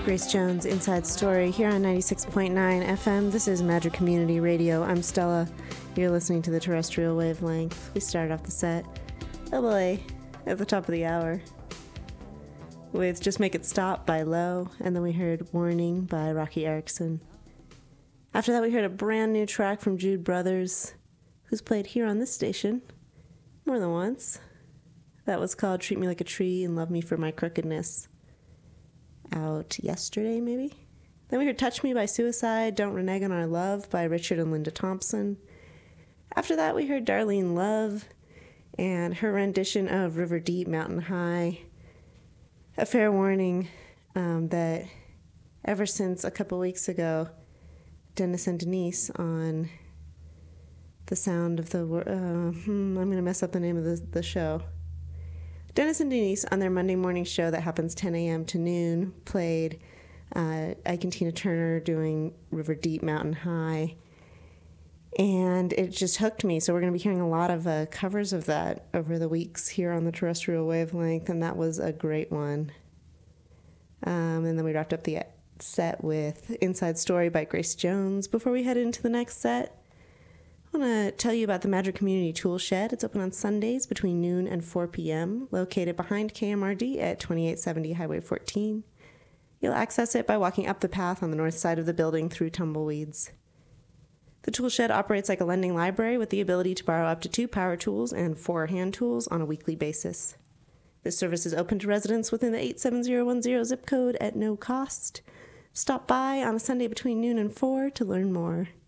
Grace Jones, Inside Story, here on 96.9 FM. This is Magic Community Radio. I'm Stella. You're listening to the terrestrial wavelength. We started off the set, oh boy, at the top of the hour with Just Make It Stop by Low, and then we heard Warning by Rocky Erickson. After that, we heard a brand new track from Jude Brothers, who's played here on this station more than once. That was called Treat Me Like a Tree and Love Me for My Crookedness. Out yesterday, maybe? Then we heard Touch Me by Suicide, Don't Renege on Our Love by Richard and Linda Thompson. After that, we heard Darlene Love and her rendition of River Deep, Mountain High. A fair warning that ever since a couple weeks ago, Dennis and Denise on the sound of the... I'm going to mess up the name of the show. Dennis and Denise, on their Monday morning show that happens 10 a.m. to noon, played Ike and Tina Turner doing River Deep, Mountain High. And it just hooked me. So we're going to be hearing a lot of covers of that over the weeks here on the terrestrial wavelength, and that was a great one. And then we wrapped up the set with Inside Story by Grace Jones. Before we head into the next set, I want to tell you about the Magic Community Tool Shed. It's open on Sundays between noon and 4 p.m., located behind KMRD at 2870 Highway 14. You'll access it by walking up the path on the north side of the building through tumbleweeds. The tool shed operates like a lending library with the ability to borrow up to 2 power tools and 4 hand tools on a weekly basis. This service is open to residents within the 87010 zip code at no cost. Stop by on a Sunday between noon and 4 to learn more.